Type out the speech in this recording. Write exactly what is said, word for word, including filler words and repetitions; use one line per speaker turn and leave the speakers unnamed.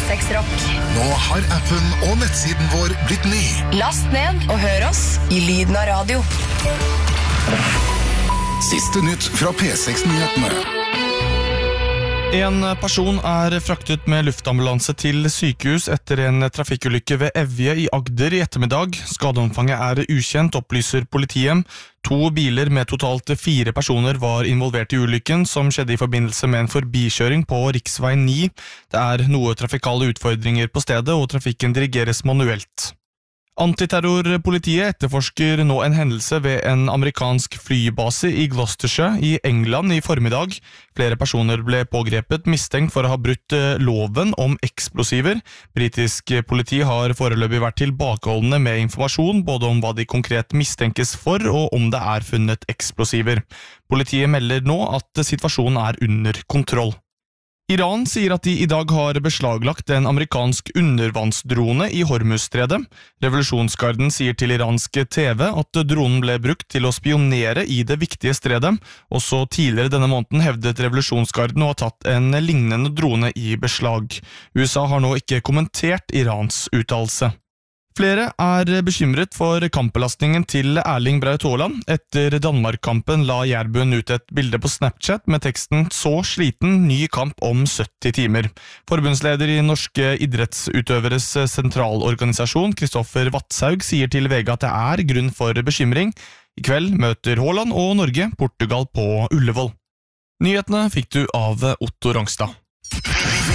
seks Rock.
Nå har appen og nettsiden vår blitt ny.
Last ned og hør oss i lyden av radio.
Siste nytt fra P seks-nyhetene.
En person er fraktet med luftambulanse til sykehus etter en trafikkulykke ved Evje i Agder i ettermiddag. Skadeomfanget er ukjent, opplyser politiet. To biler med totalt fire personer var involvert i ulykken, som skjedde i forbindelse med en forbikjøring på riksvei ni. Det er noe trafikale utfordringer på stedet, og trafikken dirigeres manuelt. Antiterrorpolitiet etterforsker nå en hendelse ved en amerikansk flybase i Gloucestershire i England i formiddag. Flere personer ble pågrepet mistenkt for å ha brutt loven om eksplosiver. Britisk politi har foreløpig vært tilbakeholdende med informasjon både om hva de konkret mistenkes for og om det er funnet eksplosiver. Politiet melder nå at situasjonen er under kontroll. Iran sier at de i dag har beslaglagt en amerikansk undervannsdrone i Hormuzstredet. Revolusjonsgarden sier til iransk T V at dronen ble brukt til å spionere i det viktige stredet. Også tidligere denne måneden hevdet Revolusjonsgarden å ha tatt en lignende drone i beslag. U S A har nå ikke kommentert Irans uttalelse. Flere er bekymret for kampbelastningen til Erling Braut Haaland. Etter Danmark-kampen la Jærbuen ut et bilde på Snapchat med teksten «Så sliten, ny kamp om sytti timer». Forbundsleder i Norske idrettsutøveres sentralorganisasjon, Kristoffer Vatshaug, sier til V G at det er grunn for bekymring. I kveld møter Haaland og Norge Portugal på Ullevål. Nyhetene fikk du av Otto Rangstad.